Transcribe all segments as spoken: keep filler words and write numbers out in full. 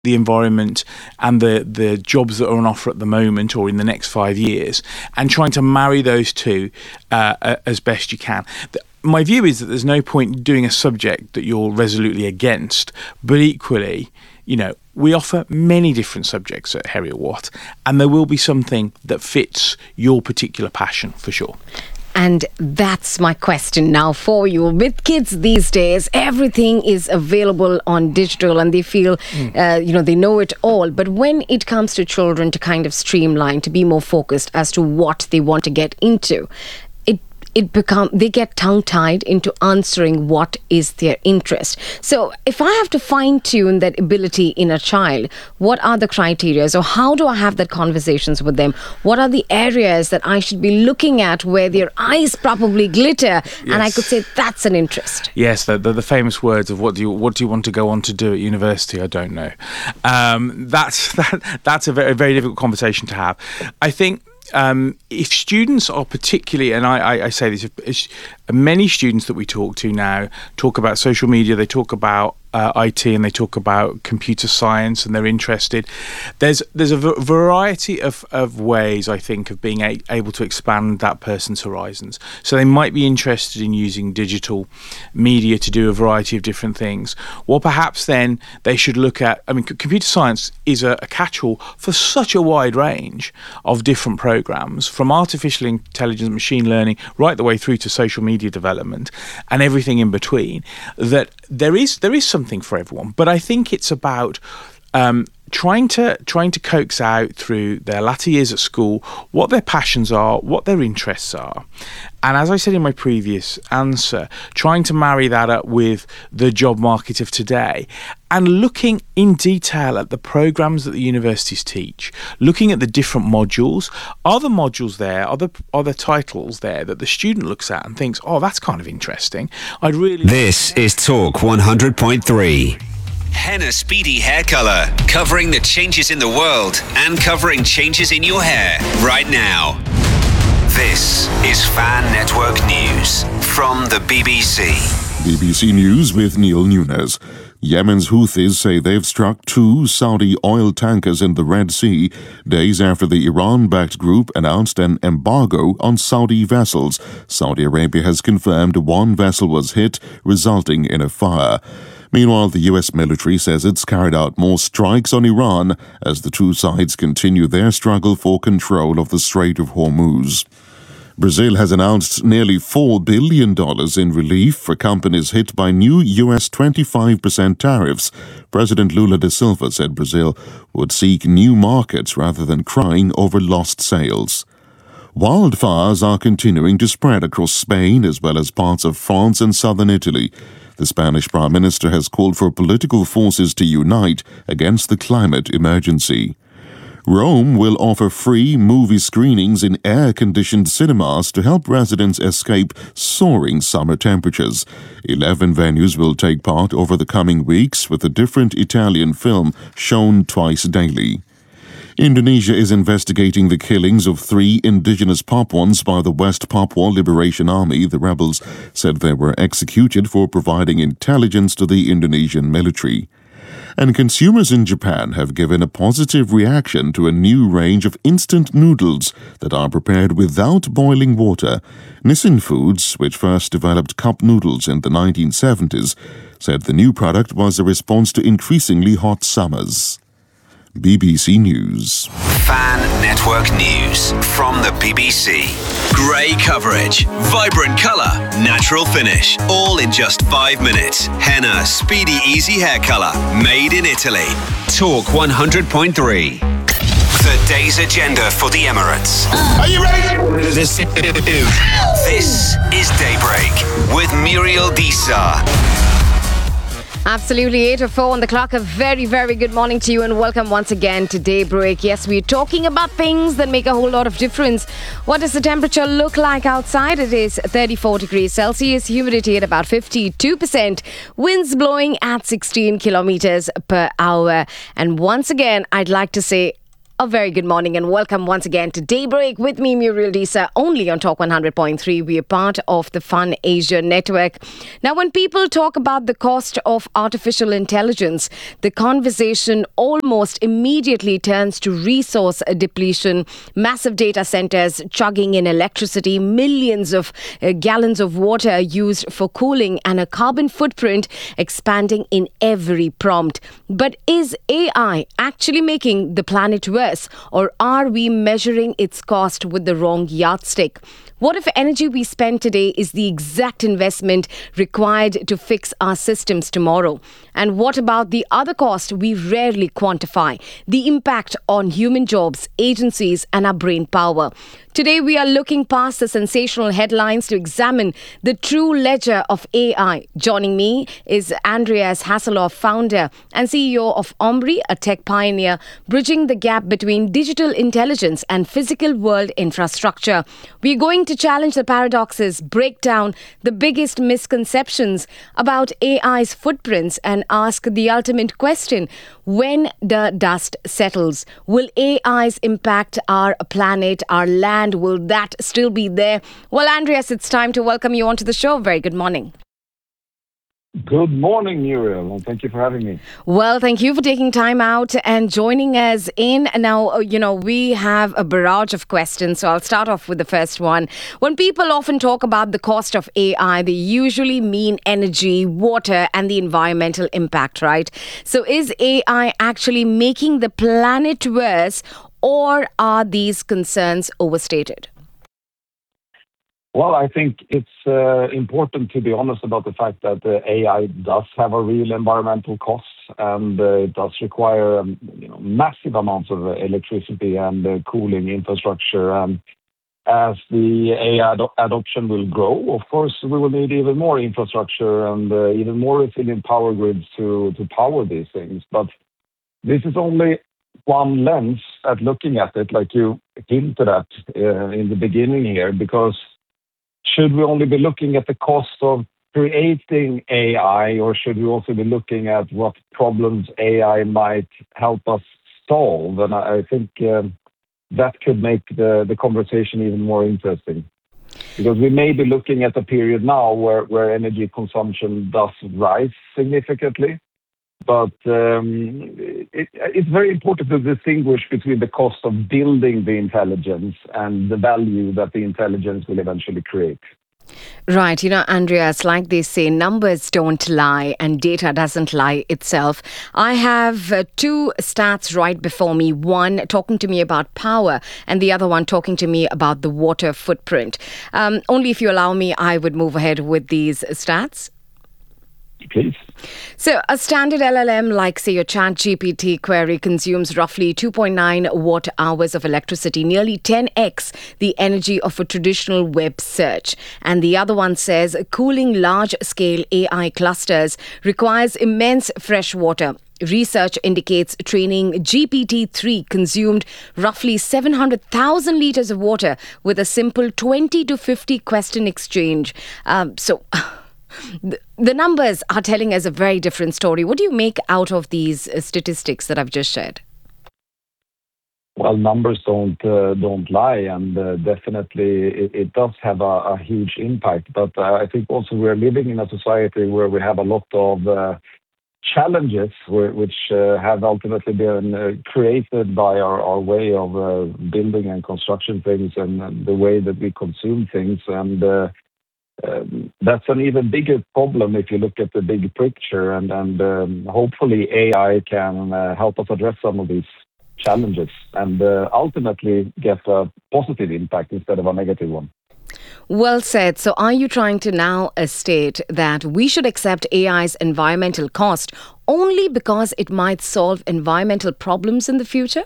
the environment and the, the jobs that are on offer at the moment or in the next five years, and trying to marry those two uh, as best you can. My view is that there's no point doing a subject that you're resolutely against, but equally, you know, we offer many different subjects at Heriot-Watt, and there will be something that fits your particular passion for sure. And that's my question now for you. With kids these days, everything is available on digital and they feel, mm. uh, you know, they know it all. But when it comes to children to kind of streamline, to be more focused as to what they want to get into, it become they get tongue-tied into answering what is their interest. So if I have to fine-tune that ability in a child, what are the criteria? So how do I have that conversations with them? What are the areas that I should be looking at where their eyes probably glitter? Yes. And I could say that's an interest. Yes, the, the, the famous words of what do you what do you want to go on to do at university? I don't know. Um, that's that, that's a very, very difficult conversation to have. I think Um, if students are particularly, and I, I, I say this, if, many students that we talk to now talk about social media, they talk about uh, I T, and they talk about computer science, and they're interested. There's there's a v- variety of, of ways, I think, of being a- able to expand that person's horizons. So they might be interested in using digital media to do a variety of different things. Well, perhaps then they should look at, I mean, c- computer science is a, a catch-all for such a wide range of different programs, from artificial intelligence, machine learning, right the way through to social media development and everything in between, that there is there is something for everyone. But I think it's about um, trying to trying to coax out through their latter years at school what their passions are, what their interests are. And as I said in my previous answer, trying to marry that up with the job market of today and looking in detail at the programs that the universities teach, looking at the different modules. Are the modules there, are the, are the titles there that the student looks at and thinks, oh, that's kind of interesting. I'd really... This is Talk one hundred point three. Henna Speedy Hair Colour, covering the changes in the world and covering changes in your hair right now. This is Fan Network News from the B B C. B B C News with Neil Nunes. Yemen's Houthis say they've struck two Saudi oil tankers in the Red Sea days after the Iran-backed group announced an embargo on Saudi vessels. Saudi Arabia has confirmed one vessel was hit, resulting in a fire. Meanwhile, the U S military says it's carried out more strikes on Iran as the two sides continue their struggle for control of the Strait of Hormuz. Brazil has announced nearly four billion dollars in relief for companies hit by new U S twenty-five percent tariffs. President Lula da Silva said Brazil would seek new markets rather than crying over lost sales. Wildfires are continuing to spread across Spain as well as parts of France and southern Italy. The Spanish Prime Minister has called for political forces to unite against the climate emergency. Rome will offer free movie screenings in air-conditioned cinemas to help residents escape soaring summer temperatures. Eleven venues will take part over the coming weeks, with a different Italian film shown twice daily. Indonesia is investigating the killings of three indigenous Papuans by the West Papua Liberation Army. The rebels said they were executed for providing intelligence to the Indonesian military. And consumers in Japan have given a positive reaction to a new range of instant noodles that are prepared without boiling water. Nissin Foods, which first developed cup noodles in the nineteen seventies, said the new product was a response to increasingly hot summers. B B C News. Fan Network News from the B B C. Grey coverage, vibrant colour, natural finish, all in just five minutes. Henna Speedy Easy Hair Colour, made in Italy. Talk one hundred point three. The day's agenda for the Emirates. Are you ready? This, this is Daybreak with Muriel Disa. Absolutely, eight oh four on the clock. A very, very good morning to you and welcome once again to Daybreak. Yes, we're talking about things that make a whole lot of difference. What does the temperature look like outside? It is thirty-four degrees Celsius, humidity at about fifty-two percent, winds blowing at sixteen kilometers per hour. And once again, I'd like to say A very good morning and welcome once again to Daybreak with me, Muriel Disa, only on Talk one hundred point three. We are part of the Fun Asia network. Now, when people talk about the cost of artificial intelligence, the conversation almost immediately turns to resource depletion, massive data centers chugging in electricity, millions of uh, gallons of water used for cooling, and a carbon footprint expanding in every prompt. But is A I actually making the planet worse? Or are we measuring its cost with the wrong yardstick? What if energy we spend today is the exact investment required to fix our systems tomorrow? And what about the other cost we rarely quantify, the impact on human jobs, agencies, and our brain power? Today, we are looking past the sensational headlines to examine the true ledger of A I. Joining me is Andreas Hasselhoff, founder and C E O of Omri, a tech pioneer, bridging the gap between digital intelligence and physical world infrastructure. We're going to challenge the paradoxes, break down the biggest misconceptions about A I's footprints, and ask the ultimate question: when the dust settles, will A I's impact our planet, our land? Will that still be there? Well, Andreas, it's time to welcome you onto the show. Very good morning. Good morning, Muriel, and thank you for having me. Well, thank you for taking time out and joining us in. Now, you know, we have a barrage of questions, so I'll start off with the first one. When people often talk about the cost of A I, they usually mean energy, water, and the environmental impact, right? So is A I actually making the planet worse, or are these concerns overstated? Well, I think it's uh, important to be honest about the fact that uh, A I does have a real environmental cost, and uh, it does require um, you know, massive amounts of uh, electricity and uh, cooling infrastructure. And as the A I ad- adoption will grow, of course, we will need even more infrastructure and uh, even more resilient power grids to, to power these things. But this is only one lens at looking at it, like you hinted at uh, in the beginning here, because should we only be looking at the cost of creating A I, or should we also be looking at what problems A I might help us solve? And I, I think um, that could make the, the conversation even more interesting. Because we may be looking at a period now where, where energy consumption does rise significantly. But um, it, it's very important to distinguish between the cost of building the intelligence and the value that the intelligence will eventually create. Right. You know, Andreas, like they say, numbers don't lie and data doesn't lie itself. I have uh, two stats right before me, one talking to me about power and the other one talking to me about the water footprint. Um, only if you allow me, I would move ahead with these stats. Please. So a standard L L M like, say, your Chat G P T query consumes roughly two point nine watt hours of electricity, nearly ten x the energy of a traditional web search. And the other one says cooling large-scale A I clusters requires immense fresh water. Research indicates training G P T three consumed roughly seven hundred thousand litres of water with a simple twenty to fifty question exchange. Um, so... The numbers are telling us a very different story. What do you make out of these statistics that I've just shared? Well, numbers don't uh, don't lie, and uh, definitely it, it does have a, a huge impact. But uh, I think also we're living in a society where we have a lot of uh, challenges, where, which uh, have ultimately been uh, created by our, our way of uh, building and construction things and, and the way that we consume things. And uh, Um, that's an even bigger problem if you look at the big picture, and, and um, hopefully A I can uh, help us address some of these challenges and uh, ultimately get a positive impact instead of a negative one. Well said. So are you trying to now state that we should accept A I's environmental cost only because it might solve environmental problems in the future?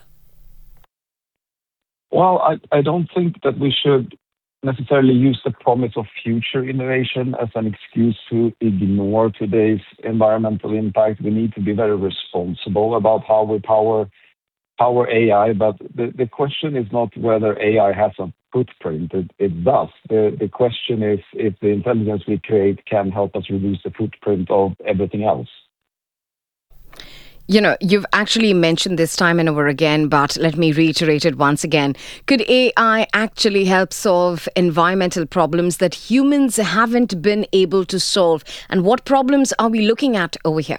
Well, I, I don't think that we should necessarily use the promise of future innovation as an excuse to ignore today's environmental impact. We need to be very responsible about how we power power A I, but the, the question is not whether A I has a footprint. It, it does. The, the question is if the intelligence we create can help us reduce the footprint of everything else. You know, you've actually mentioned this time and over again, but let me reiterate it once again. Could A I actually help solve environmental problems that humans haven't been able to solve? And what problems are we looking at over here?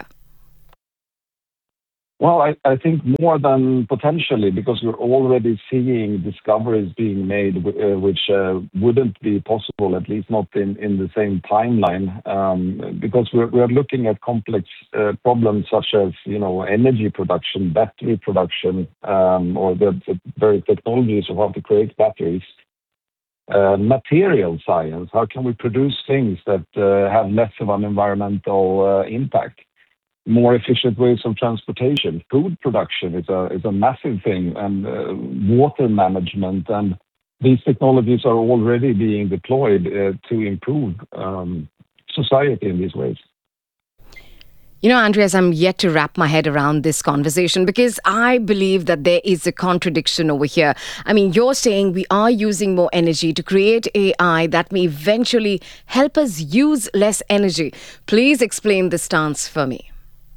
Well, I, I think more than potentially, because we're already seeing discoveries being made uh, which uh, wouldn't be possible, at least not in, in the same timeline, um, because we're, we're looking at complex uh, problems such as, you know, energy production, battery production, um, or the, the very technologies of how to create batteries. Uh, material science, how can we produce things that uh, have less of an environmental uh, impact? More efficient ways of transportation. Food production is a is a massive thing, and uh, water management, and these technologies are already being deployed uh, to improve um, society in these ways. You know, Andreas, I'm yet to wrap my head around this conversation because I believe that there is a contradiction over here. I mean, you're saying we are using more energy to create A I that may eventually help us use less energy. Please explain the stance for me.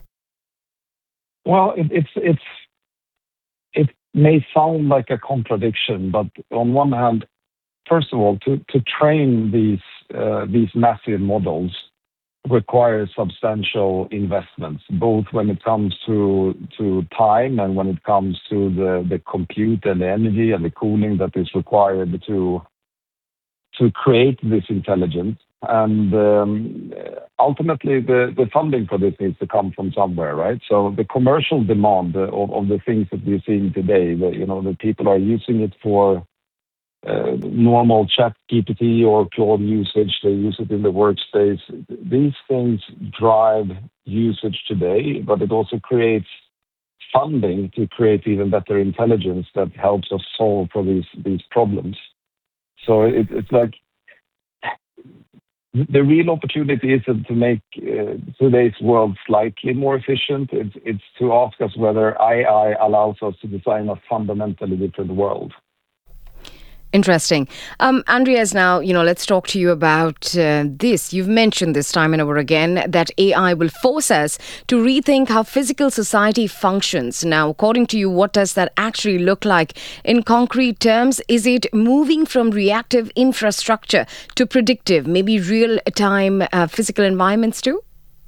Well, it, it's it's it may sound like a contradiction, but on one hand, first of all, to to train these uh, these massive models requires substantial investments, both when it comes to to time and when it comes to the the compute and the energy and the cooling that is required to to create this intelligence. And um, ultimately, the, the funding for this needs to come from somewhere, right? So the commercial demand of, of the things that we're seeing today, that, you know, the people are using it for uh, normal chat G P T or Claude usage, they use it in the workspace. These things drive usage today, but it also creates funding to create even better intelligence that helps us solve for these, these problems. So it, it's like, the real opportunity isn't to make uh, today's world slightly more efficient. It's, it's to ask us whether A I allows us to design a fundamentally different world. Interesting. Um, Andreas, now, you know, let's talk to you about uh, this. You've mentioned this time and over again that A I will force us to rethink how physical society functions. Now, according to you, what does that actually look like in concrete terms? Is it moving from reactive infrastructure to predictive, maybe real-time uh, physical environments too?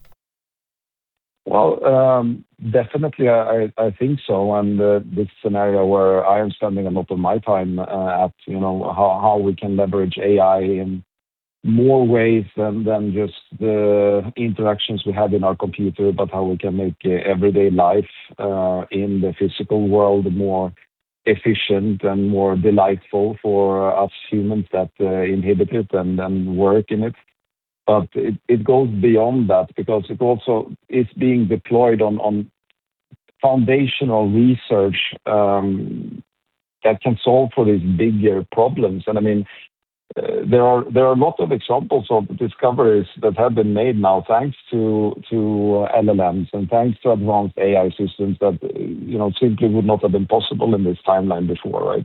Well, um, definitely, I, I think so. And uh, this scenario where I am spending a lot of my time uh, at, you know, how, how we can leverage A I in more ways than, than just the interactions we have in our computer, but how we can make uh, everyday life uh, in the physical world more efficient and more delightful for us humans that uh, inhabit it and, and work in it. But it, it goes beyond that because it also is being deployed on, on foundational research um, that can solve for these bigger problems. And I mean, uh, there are there are a lot of examples of discoveries that have been made now thanks to to L L Ms and thanks to advanced A I systems that you know simply would not have been possible in this timeline before, right?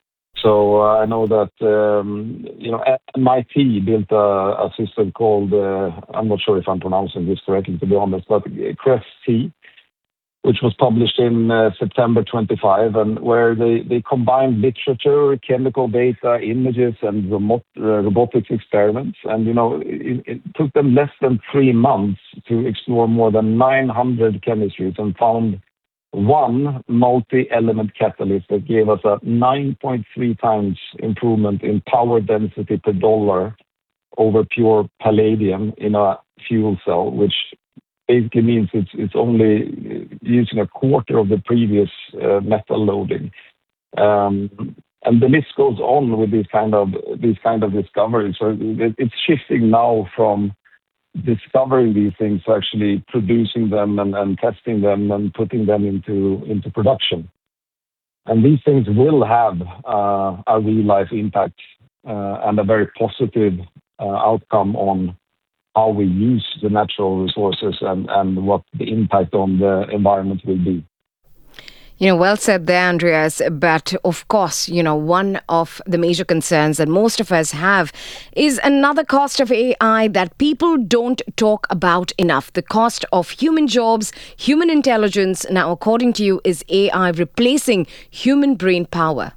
So uh, I know that um, you know M I T built a, a system called uh, I'm not sure if I'm pronouncing this correctly to be honest, but CREST-T, which was published in uh, September twenty-five, and where they, they combined literature, chemical data, images, and remote, uh, robotics experiments. And you know it, it took them less than three months to explore more than nine hundred chemistries and found one multi-element catalyst that gave us a nine point three times improvement in power density per dollar over pure palladium in a fuel cell, which basically means it's it's only using a quarter of the previous uh, metal loading. Um, and the list goes on with these kind of these kind of discoveries. So it, it's shifting now from discovering these things to actually producing them and, and testing them and putting them into, into production. And these things will have uh, a real-life impact uh, and a very positive uh, outcome on how we use the natural resources and, and what the impact on the environment will be. You know, well said there, Andreas. But of course, you know, one of the major concerns that most of us have is another cost of A I that people don't talk about enough. The cost of human jobs, human intelligence. Now, according to you, is A I replacing human brain power?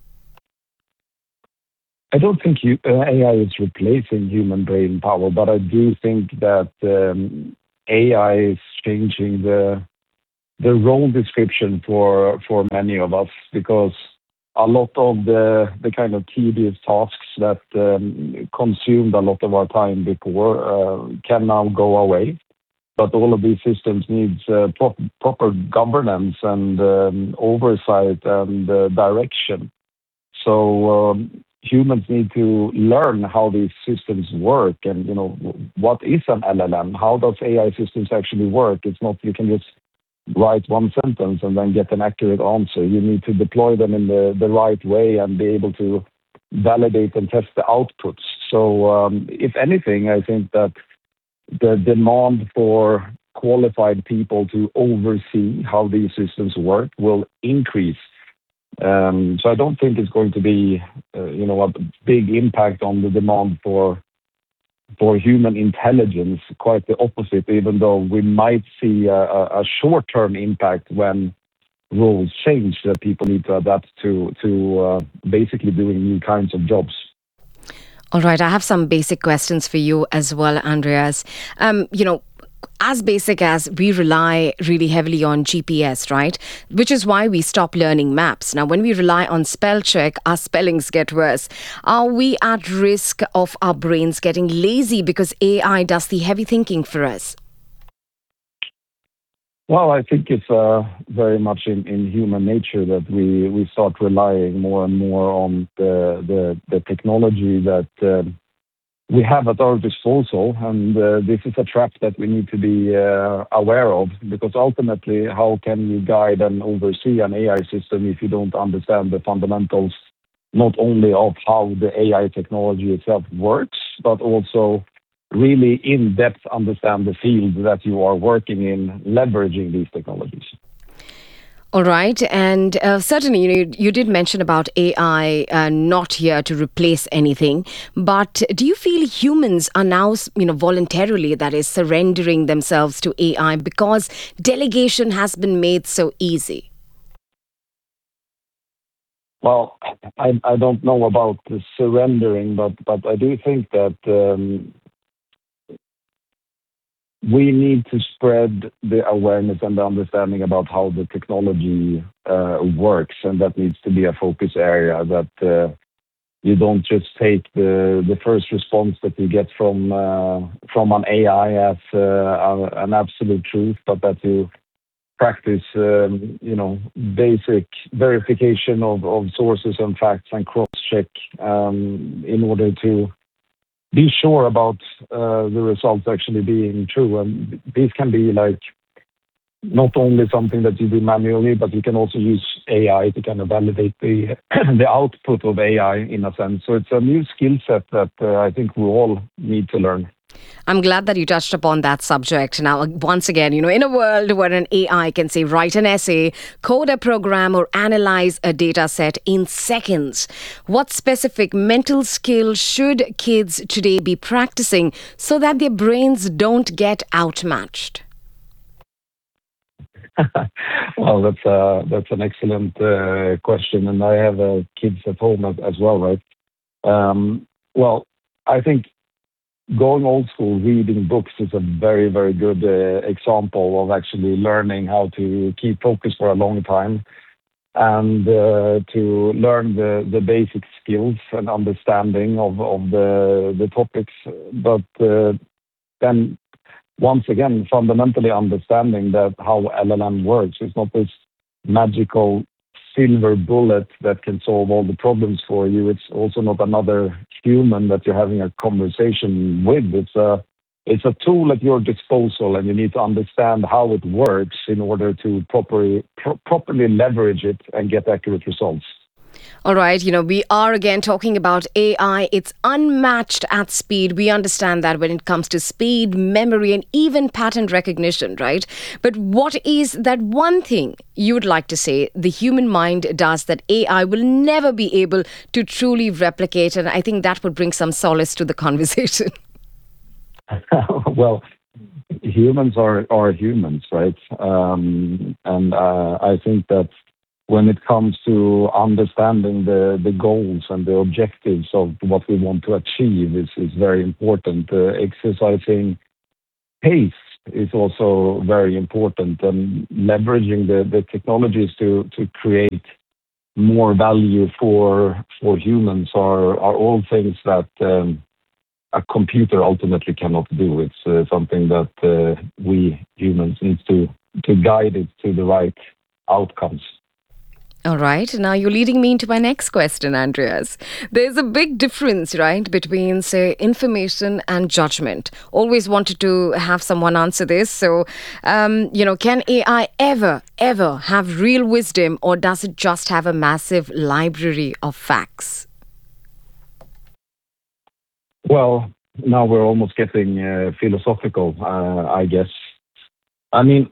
I don't think you, uh, A I is replacing human brain power, but I do think that um, A I is changing the the role description for for many of us, because a lot of the the kind of tedious tasks that um, consumed a lot of our time before uh, can now go away. But all of these systems needs uh, pro- proper governance and um, oversight and uh, direction. So um, humans need to learn how these systems work, and you know, what is an L L M? How does A I systems actually work? It's not you can just write one sentence and then get an accurate answer. You need to deploy them in the, the right way and be able to validate and test the outputs. So um, if anything, I think that the demand for qualified people to oversee how these systems work will increase. Um, so I don't think it's going to be, uh, you know, a big impact on the demand for for human intelligence. Quite the opposite. Even though we might see a, a short-term impact when rules change, that people need to adapt to to uh, basically doing new kinds of jobs. All right, I have some basic questions for you as well, Andreas. Um, you know, as basic as we rely really heavily on G P S, right? Which is why we stop learning maps. Now, when we rely on spell check, our spellings get worse. Are we at risk of our brains getting lazy because A I does the heavy thinking for us? Well, I think it's uh, very much in, in human nature that we, we start relying more and more on the the, the technology that uh, we have at our disposal, and uh, this is a trap that we need to be uh, aware of, because ultimately, how can you guide and oversee an A I system if you don't understand the fundamentals, not only of how the A I technology itself works, but also really in-depth understand the field that you are working in, leveraging these technologies. All right. And uh, certainly, you know, you, you did mention about A I uh, not here to replace anything. But do you feel humans are now, you know, voluntarily, that is, surrendering themselves to A I because delegation has been made so easy? Well, I, I don't know about the surrendering, but, but I do think that um, we need to spread the awareness and the understanding about how the technology uh, works, and that needs to be a focus area. That uh, you don't just take the the first response that you get from uh, from an A I as uh, an absolute truth, but that you practice, um, you know, basic verification of, of sources and facts and cross-check um, in order to be sure about uh, the results actually being true. And these can be like not only something that you do manually, but you can also use A I to kind of validate the the output of A I in a sense. So it's a new skill set that uh, I think we all need to learn. I'm glad that you touched upon that subject. Now, once again, you know, in a world where an A I can say write an essay, code a program, or analyze a data set in seconds, what specific mental skills should kids today be practicing so that their brains don't get outmatched? Well, that's uh, that's an excellent uh, question, and I have uh, kids at home as, as well, right? Um, well, I think going old school, reading books is a very, very good uh, example of actually learning how to keep focus for a long time and uh, to learn the, the basic skills and understanding of, of the, the topics. But uh, then, once again, fundamentally understanding that how L L M works. It's not this magical silver bullet that can solve all the problems for you. It's also not another human that you're having a conversation with. It's a it's a tool at your disposal, and you need to understand how it works in order to properly pro- properly leverage it and get accurate results. All right, you know, we are again talking about A I. It's unmatched at speed. We understand that when it comes to speed, memory, and even pattern recognition, right? But what is that one thing you would like to say the human mind does that A I will never be able to truly replicate? And I think that would bring some solace to the conversation. Well, humans are, are humans, right? Um, and uh, I think that when it comes to understanding the, the goals and the objectives of what we want to achieve is, is very important. Uh, exercising pace is also very important, and leveraging the, the technologies to, to create more value for for humans are, are all things that um, a computer ultimately cannot do. It's uh, something that uh, we humans need to, to guide it to the right outcomes. All right. Now you're leading me into my next question, Andreas. There's a big difference, right, between, say, information and judgment. Always wanted to have someone answer this. So, um, you know, can A I ever, ever have real wisdom, or does it just have a massive library of facts? Well, now we're almost getting uh, philosophical, uh, I guess. I mean,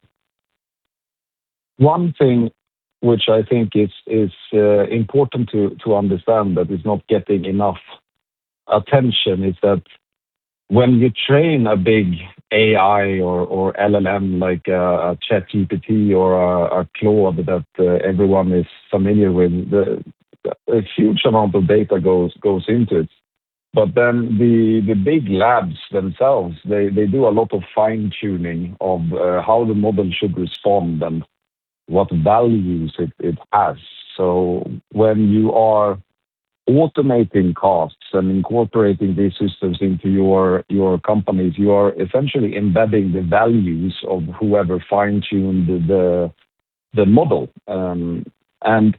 one thing which I think is is uh, important to to understand that is not getting enough attention is that when you train a big A I or, or L L M like a, a ChatGPT or a, a Claude that uh, everyone is familiar with, the, a huge amount of data goes goes into it. But then the, the big labs themselves, they, they do a lot of fine tuning of uh, how the model should respond and what values it, it has. So when you are automating costs and incorporating these systems into your, your companies, you are essentially embedding the values of whoever fine-tuned the, the model. Um, and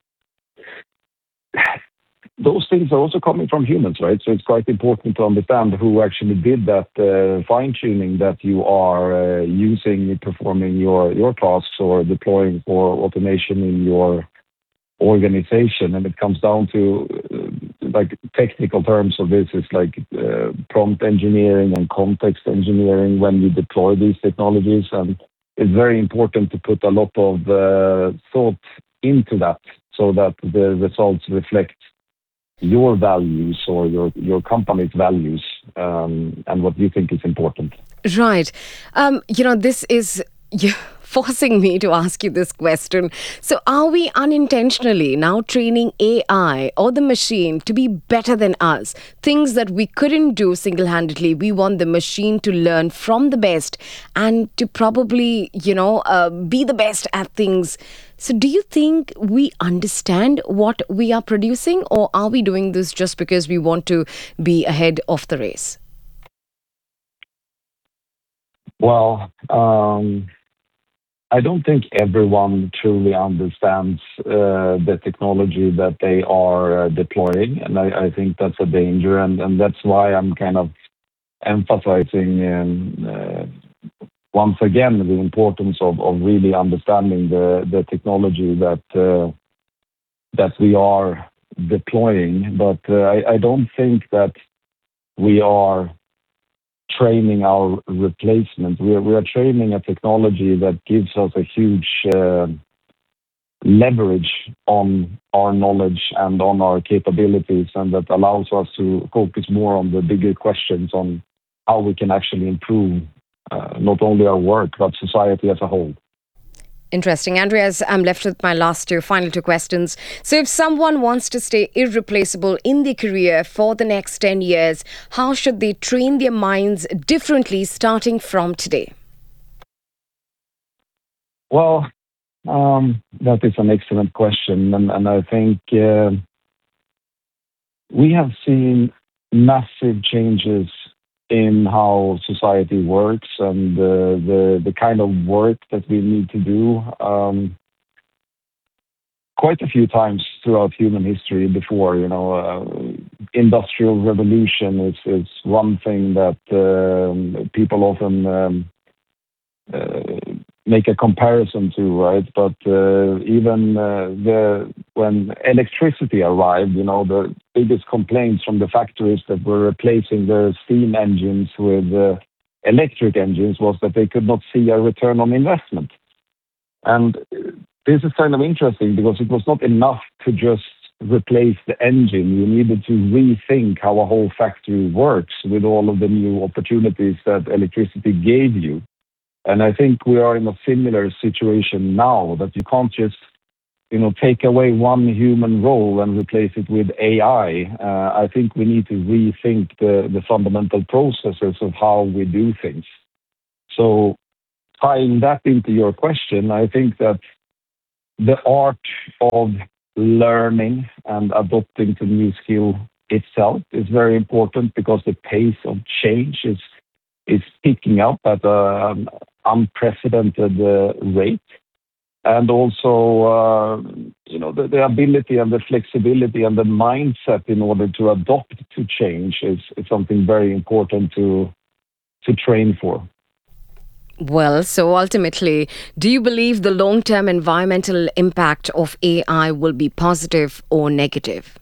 those things are also coming from humans, right? So it's quite important to understand who actually did that uh, fine-tuning that you are uh, using, performing your, your tasks or deploying for automation in your organization. And it comes down to uh, like technical terms of this is like uh, prompt engineering and context engineering when you deploy these technologies. And it's very important to put a lot of uh, thought into that so that the results reflect your values or your, your company's values um, and what you think is important. Right. Um, you know, this is yeah, forcing me to ask you this question. So are we unintentionally now training A I or the machine to be better than us? Things that we couldn't do single-handedly. We want the machine to learn from the best and to probably, you know, uh, be the best at things. So do you think we understand what we are producing, or are we doing this just because we want to be ahead of the race? Well, um, I don't think everyone truly understands uh, the technology that they are uh, deploying, and I, I think that's a danger, and, and that's why I'm kind of emphasizing um, uh, once again the importance of, of really understanding the, the technology that uh, that we are deploying. But uh, I, I don't think that we are training our replacement. We are, we are training a technology that gives us a huge uh, leverage on our knowledge and on our capabilities, and that allows us to focus more on the bigger questions on how we can actually improve uh, not only our work, but society as a whole. Interesting. Andreas, I'm left with my last two, final two questions. So if someone wants to stay irreplaceable in their career for the next ten years, how should they train their minds differently starting from today? Well, um, that is an excellent question. And, and I think uh, we have seen massive changes in how society works and uh, the the kind of work that we need to do um, quite a few times throughout human history before. You know, uh, industrial revolution is, is one thing that um, people often um, uh, make a comparison to, right? But uh, even uh, the when electricity arrived, you know, the biggest complaints from the factories that were replacing their steam engines with uh, electric engines was that they could not see a return on investment. And this is kind of interesting because it was not enough to just replace the engine. You needed to rethink how a whole factory works with all of the new opportunities that electricity gave you. And I think we are in a similar situation now, that you can't just, you know, take away one human role and replace it with A I. Uh, I think we need to rethink the, the fundamental processes of how we do things. So tying that into your question, I think that the art of learning and adopting to new skill itself is very important, because the pace of change is is picking up at an unprecedented uh, rate. And also, uh, you know, the, the ability and the flexibility and the mindset in order to adapt to change is, is something very important to to train for. Well, so ultimately, do you believe the long-term environmental impact of A I will be positive or negative?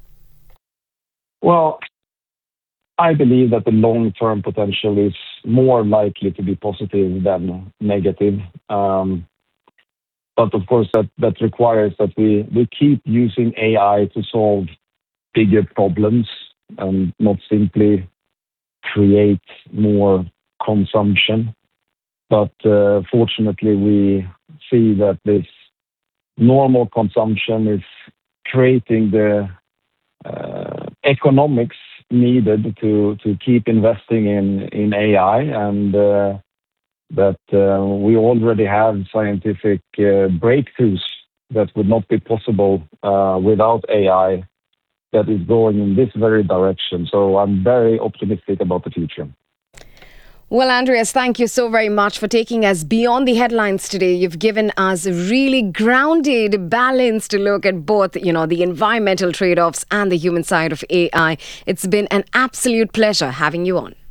Well, I believe that the long-term potential is more likely to be positive than negative. Um, but of course, that, that requires that we, we keep using A I to solve bigger problems and not simply create more consumption. But uh, fortunately, we see that this normal consumption is creating the uh, economics needed to, to keep investing in, in A I, and uh, that uh, we already have scientific uh, breakthroughs that would not be possible uh, without A I that is going in this very direction. So I'm very optimistic about the future. Well, Andreas, thank you so very much for taking us beyond the headlines today. You've given us a really grounded, balanced look at both, you know, the environmental trade-offs and the human side of A I. It's been an absolute pleasure having you on.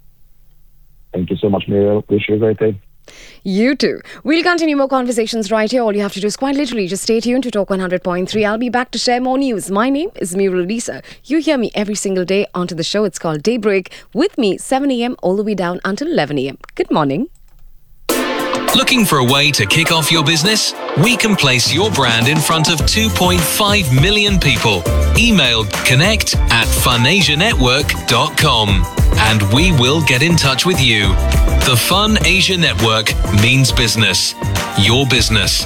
Thank you so much, Muriel. Wish you a great day. You too. We'll continue more conversations right here. All you have to do is quite literally just stay tuned to Talk one hundred point three. I'll be back to share more news. My name is Muriel Lisa. You hear me every single day onto the show. It's called Daybreak. With me, seven a.m. all the way down until eleven a.m. Good morning. Looking for a way to kick off your business? We can place your brand in front of two point five million people. Email connect at funasia network dot com and we will get in touch with you. The Fun Asia Network means business. Your business.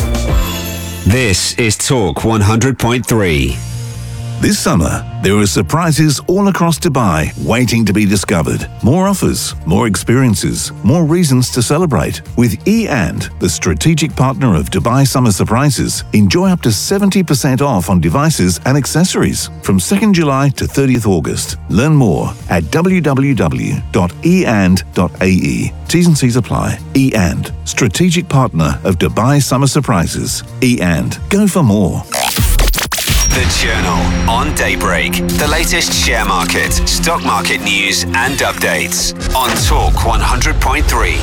This is Talk one hundred point three. This summer, there are surprises all across Dubai waiting to be discovered. More offers, more experiences, more reasons to celebrate. With E and, the strategic partner of Dubai Summer Surprises, enjoy up to seventy percent off on devices and accessories from second July to thirtieth August. Learn more at w w w dot e and dot a e. T's and C's apply. E and, strategic partner of Dubai Summer Surprises. E and, go for more. The Journal on Daybreak. The latest share market, stock market news and updates on Talk one hundred point three.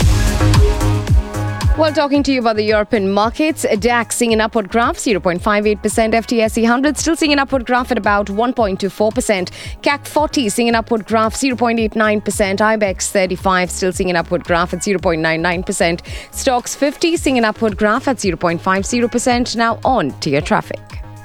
Well, talking to you about the European markets, DAX seeing an upward graph, zero point five eight percent. F T S E one hundred still seeing an upward graph at about one point two four percent. C A C forty seeing an upward graph, zero point eight nine percent. IBEX thirty-five still seeing an upward graph at zero point nine nine percent. Stocks fifty seeing an upward graph at zero point five zero percent. Now on to your traffic.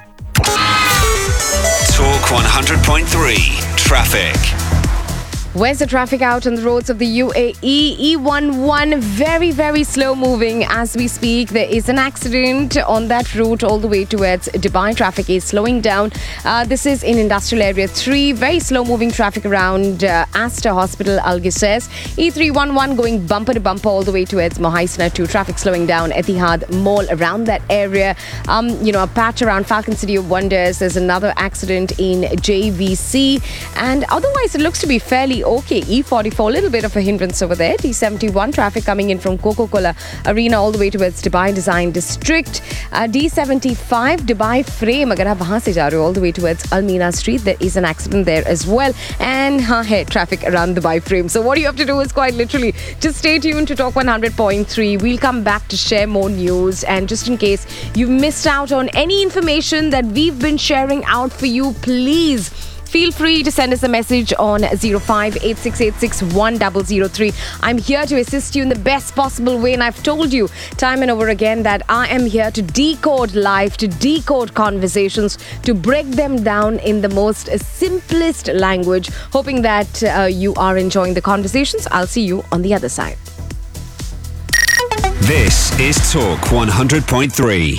Talk one hundred point three Traffic. Where's the traffic out on the roads of the U A E? E eleven, very, very slow moving as we speak. There is an accident on that route all the way towards Dubai. Traffic is slowing down. Uh, this is in Industrial Area three. Very slow moving traffic around uh, Aster Hospital, Algeciras. E three eleven going bumper to bumper all the way towards Mohaisna two. Traffic slowing down. Etihad Mall around that area. Um, you know, a patch around Falcon City of Wonders. There's another accident in J V C. And otherwise, it looks to be fairly be okay. E forty-four, a little bit of a hindrance over there. D seventy-one, traffic coming in from Coca-Cola Arena all the way towards Dubai Design District. Uh, D seventy-five, Dubai Frame, agar aap wahan se ja rahe ho, all the way towards Almina Street, there is an accident there as well. And haan hai traffic around Dubai Frame. So what you have to do is quite literally just stay tuned to Talk one hundred point three. We'll come back to share more news. And just in case you've missed out on any information that we've been sharing out for you, please feel free to send us a message on zero five eight six eight six one zero zero three. I'm here to assist you in the best possible way, and I've told you time and over again that I am here to decode life, to decode conversations, to break them down in the most simplest language, hoping that uh, you are enjoying the conversations. I'll see you on the other side. This is Talk one hundred point three.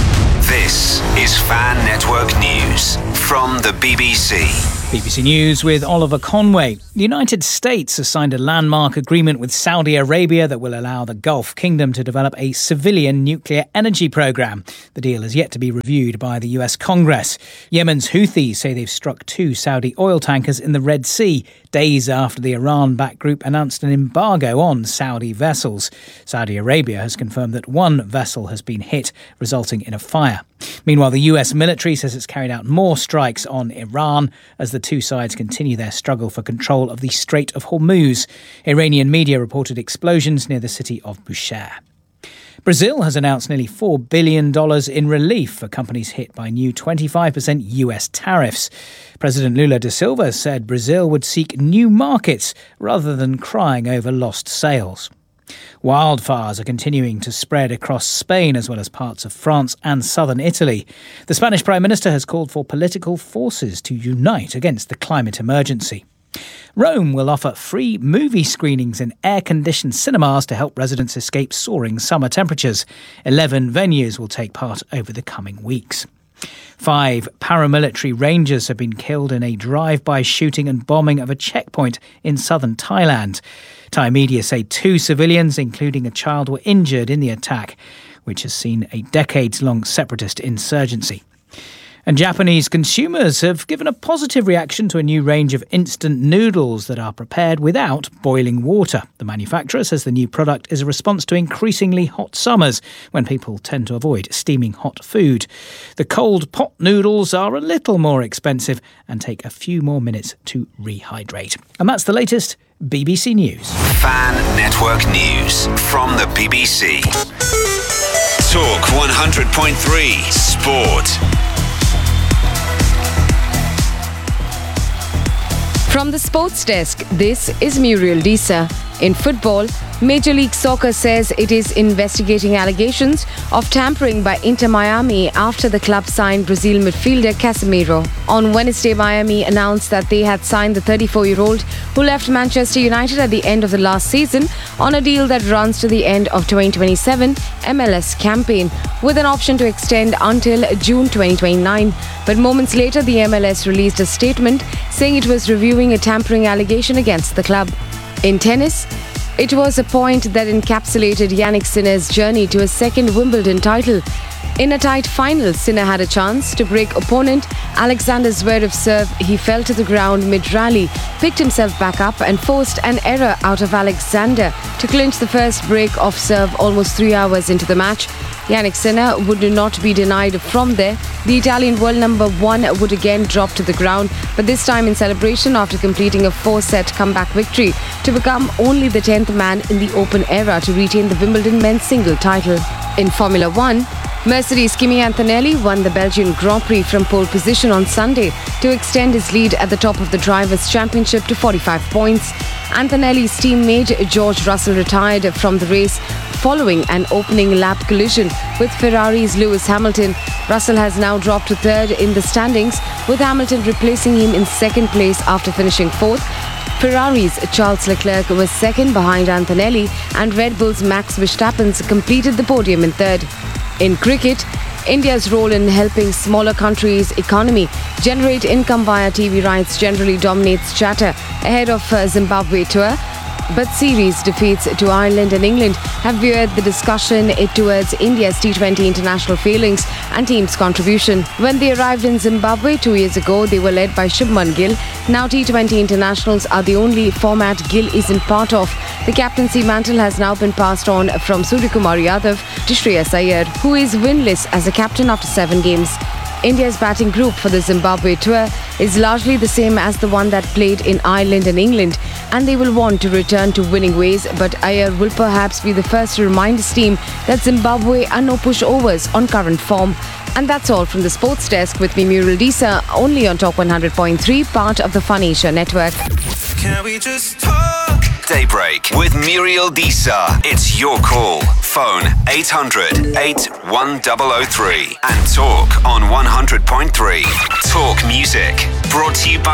This is Fan Network News from the B B C. B B C News with Oliver Conway. The United States has signed a landmark agreement with Saudi Arabia that will allow the Gulf Kingdom to develop a civilian nuclear energy program. The deal is yet to be reviewed by the U S Congress. Yemen's Houthis say they've struck two Saudi oil tankers in the Red Sea, days after the Iran-backed group announced an embargo on Saudi vessels. Saudi Arabia has confirmed that one vessel has been hit, resulting in a fire. Meanwhile, the U S military says it's carried out more strikes on Iran as the two sides continue their struggle for control of the Strait of Hormuz. Iranian media reported explosions near the city of Bushehr. Brazil has announced nearly four billion dollars in relief for companies hit by new twenty-five percent U S tariffs. President Lula da Silva said Brazil would seek new markets rather than crying over lost sales. Wildfires are continuing to spread across Spain as well as parts of France and southern Italy. The Spanish Prime Minister has called for political forces to unite against the climate emergency. Rome will offer free movie screenings in air-conditioned cinemas to help residents escape soaring summer temperatures. Eleven venues will take part over the coming weeks. Five paramilitary rangers have been killed in a drive-by shooting and bombing of a checkpoint in southern Thailand. Thai media say two civilians, including a child, were injured in the attack, which has seen a decades-long separatist insurgency. And Japanese consumers have given a positive reaction to a new range of instant noodles that are prepared without boiling water. The manufacturer says the new product is a response to increasingly hot summers when people tend to avoid steaming hot food. The cold pot noodles are a little more expensive and take a few more minutes to rehydrate. And that's the latest B B C News. Fan Network News from the B B C. Talk one hundred point three Sport. From the sports desk, this is Muriel Disa. In football, Major League Soccer says it is investigating allegations of tampering by Inter Miami after the club signed Brazil midfielder Casemiro. On Wednesday, Miami announced that they had signed the thirty-four-year-old who left Manchester United at the end of the last season on a deal that runs to the end of twenty twenty-seven M L S campaign, with an option to extend until June twenty twenty-nine. But moments later, the M L S released a statement saying it was reviewing a tampering allegation against the club. In tennis, it was a point that encapsulated Jannik Sinner's journey to a second Wimbledon title. In a tight final, Sinner had a chance to break opponent Alexander Zverev's serve. He fell to the ground mid-rally, picked himself back up and forced an error out of Alexander to clinch the first break of serve almost three hours into the match. Jannik Sinner would not be denied from there. The Italian world number one would again drop to the ground, but this time in celebration after completing a four-set comeback victory to become only the tenth man in the Open era to retain the Wimbledon men's single title. In Formula One, Mercedes' Kimi Antonelli won the Belgian Grand Prix from pole position on Sunday to extend his lead at the top of the Drivers' Championship to forty-five points. Antonelli's teammate George Russell retired from the race following an opening lap collision with Ferrari's Lewis Hamilton. Russell has now dropped to third in the standings, with Hamilton replacing him in second place after finishing fourth. Ferrari's Charles Leclerc was second behind Antonelli, and Red Bull's Max Verstappen completed the podium in third. In cricket, India's role in helping smaller countries' economy generate income via T V rights generally dominates chatter ahead of uh, Zimbabwe tour. but series defeats to Ireland and England have veered the discussion towards India's T twenty international failings and team's contribution. When they arrived in Zimbabwe two years ago, they were led by Shubman Gill. Now T twenty internationals are the only format Gill isn't part of. The captaincy mantle has now been passed on from Suryakumar Yadav to Shreyas Iyer, who is winless as a captain after seven games. India's batting group for the Zimbabwe tour is largely the same as the one that played in Ireland and England, and they will want to return to winning ways, but Iyer will perhaps be the first to remind his team that Zimbabwe are no pushovers on current form. And that's all from the Sports Desk with me, Muriel Disa, only on Talk one hundred point three, part of the Fun Asia network. Can we just talk? Daybreak with Muriel Disa. It's your call. Phone eight hundred, eight one zero zero three and talk on one hundred point three. Talk music. Brought to you by